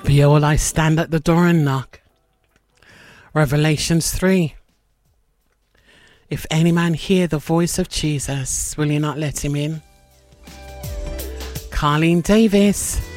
Behold, I stand at the door and knock. Revelations 3. If any man hear the voice of Jesus, will you not let him in? Carleen Davis.